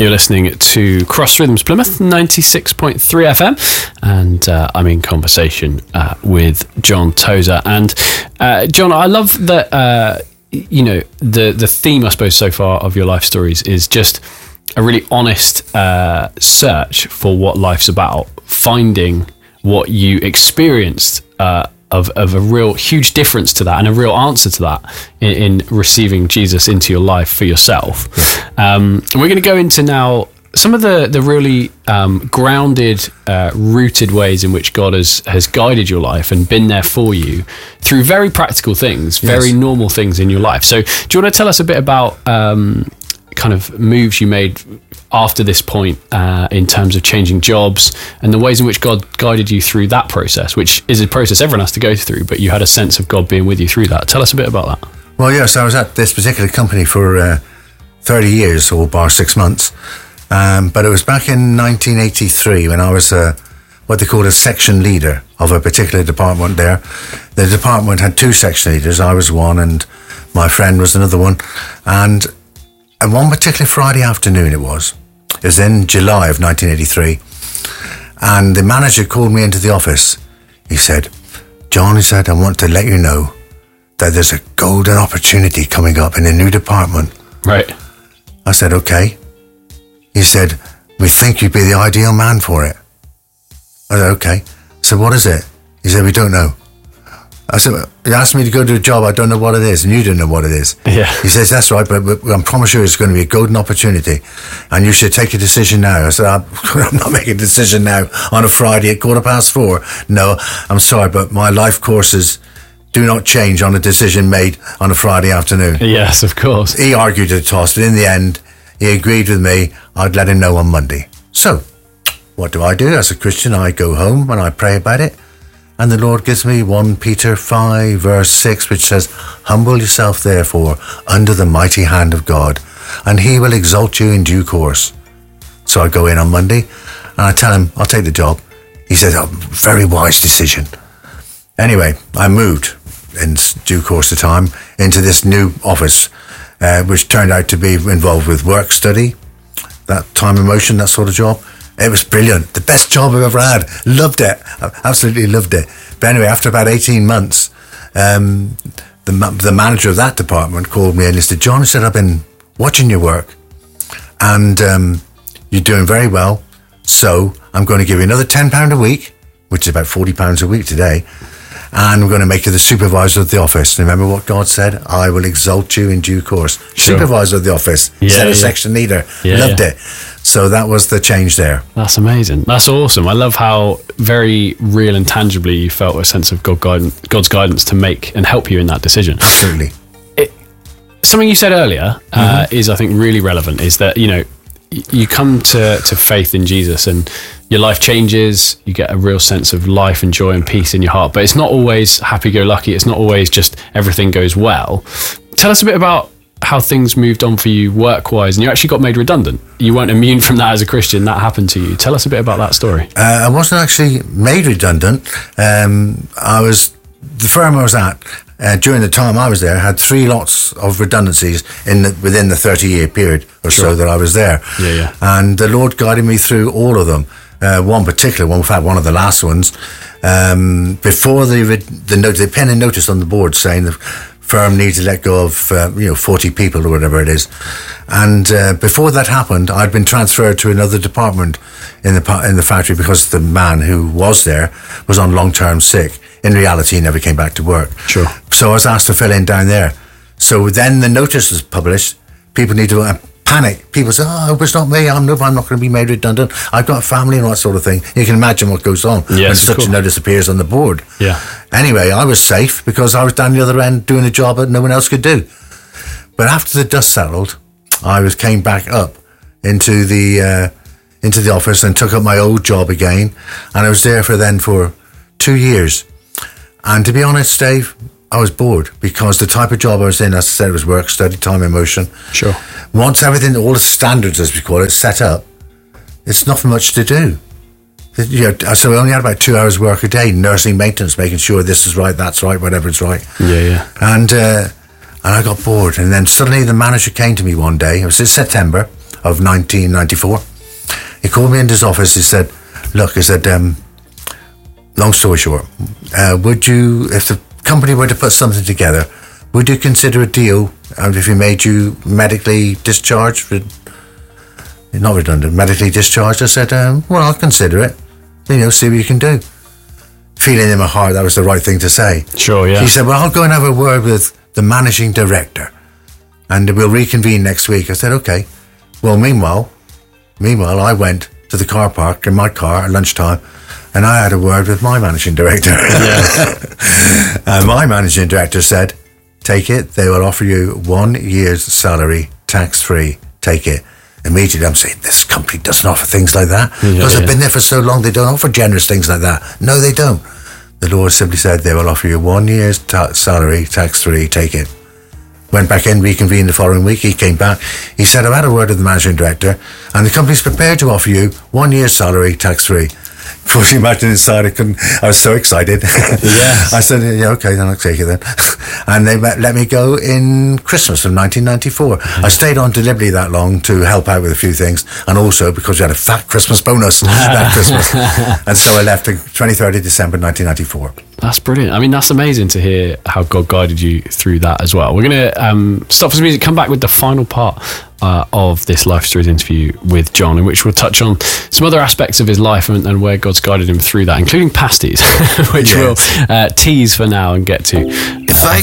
You're listening to Cross Rhythms Plymouth 96.3 FM, and I'm in conversation with John Tozer. And John, I love that the theme, I suppose, so far of your life stories is just a really honest search for what life's about, finding what you experienced of a real huge difference to that and a real answer to that in receiving Jesus into your life for yourself. And we're going to go into now some of the really grounded, rooted ways in which God has guided your life and been there for you through very practical things, very normal things in your life. So do you want to tell us a bit about kind of moves you made after this point in terms of changing jobs and the ways in which God guided you through that process, which is a process everyone has to go through, but you had a sense of God being with you through that. Tell us a bit about that. Well, yes, I was at this particular company for 30 years, or bar 6 months. But it was back in 1983 when I was what they called a section leader of a particular department there. The department had 2 section leaders. I was one and my friend was another one. And one particular Friday afternoon it was in July of 1983. And the manager called me into the office. He said, "John," he said, "I want to let you know that there's a golden opportunity coming up in a new department." Right. I said, "Okay." He said, "We think you'd be the ideal man for it." I said, "Okay." So what is it? He said, "We don't know." I said, "You asked me to go to a job, I don't know what it is, and you don't know what it is." Yeah. He says, "That's right, but I promise you it's going to be a golden opportunity, and you should take a decision now." I said, "I'm not making a decision now on a Friday at 4:15. No, I'm sorry, but my life courses do not change on a decision made on a Friday afternoon." Yes, of course. He argued a toss, but in the end, he agreed with me. I'd let him know on Monday. So, what do? As a Christian, I go home and I pray about it. And the Lord gives me 1 Peter 5, verse 6, which says, "Humble yourself, therefore, under the mighty hand of God, and he will exalt you in due course." So I go in on Monday, and I tell him, I'll take the job. He says, "Oh, very wise decision." Anyway, I moved in due course of time into this new office, which turned out to be involved with work study, that time and motion, that sort of job. It was brilliant. The best job I've ever had. Loved it. I absolutely loved it. But anyway, after about 18 months, the manager of that department called me and he said, "John," he said, "I've been watching your work and you're doing very well. So I'm going to give you another £10 a week," which is about £40 a week today. "And we're going to make you the supervisor of the office." And remember what God said? "I will exalt you in due course." Sure. Supervisor of the office, instead of section leader. Loved it. So that was the change there. That's amazing. That's awesome. I love how very real and tangibly you felt a sense of God's guidance to make and help you in that decision. Absolutely. Something you said earlier is, I think, really relevant, is that, you come to faith in Jesus and your life changes, you get a real sense of life and joy and peace in your heart, but it's not always happy-go-lucky. It's not always just everything goes well. Tell us a bit about how things moved on for you work-wise, and you actually got made redundant. You weren't immune from that as a Christian. That happened to you. Tell us a bit about that story. I wasn't actually made redundant. The firm I was at, during the time I was there, had 3 lots of redundancies within the 30-year period or so that I was there. Yeah. And the Lord guided me through all of them. One particular one, in fact, one of the last ones, before the pen and notice on the board saying the firm needs to let go of 40 people or whatever it is. And before that happened, I'd been transferred to another department in the factory because the man who was there was on long-term sick. In reality, he never came back to work. Sure. So I was asked to fill in down there. So then the notice was published. People need to panic. People say, "Oh, it's not me. I'm not going to be made redundant. I've got a family," and all that sort of thing. You can imagine what goes on when such a notice appears on the board. Yeah. Anyway, I was safe because I was down the other end doing a job that no one else could do. But after the dust settled, I came back up into the office and took up my old job again, and I was there for 2 years. And to be honest, Dave, I was bored because the type of job I was in, as I said, was work, study, time, emotion. Sure. Once everything, all the standards, as we call it, set up, it's not much to do. So we only had about 2 hours work a day, nursing maintenance, making sure this is right, that's right, whatever is right. Yeah. And I got bored. And then suddenly the manager came to me one day. It was in September of 1994. He called me into his office. He said, look, he said, long story short, would you, if the company were to put something together, would you consider a deal if he made you medically discharged? Not redundant, medically discharged. I said, well, I'll consider it. See what you can do. Feeling in my heart that was the right thing to say. Sure, yeah. He said, well, I'll go and have a word with the managing director and we'll reconvene next week. I said, okay. Well, meanwhile, I went to the car park in my car at lunchtime and I had a word with my managing director. Yeah. And my managing director said, take it. They will offer you 1 year's salary, tax-free. Take it. Immediately I'm saying, this company doesn't offer things like that. Because I've been there for so long, they don't offer generous things like that. No, they don't. The Lord simply said, they will offer you 1 year's salary, tax-free. Take it. Went back in, reconvened the following week. He came back. He said, I've had a word with the managing director and the company's prepared to offer you 1 year's salary, tax-free. Of course, you imagine inside, I was so excited. Yes. I said, yeah, okay, then I'll take it then. And they let me go in Christmas of 1994. I stayed on deliberately that long to help out with a few things, and also because we had a fat Christmas bonus that Christmas. And so I left on 23rd of December 1994. That's brilliant. I mean, that's amazing to hear how God guided you through that as well. We're going to stop for some music, come back with the final part of this Life Stories interview with John, in which we'll touch on some other aspects of his life and where God's guided him through that, including pasties, which we'll tease for now and get to. If I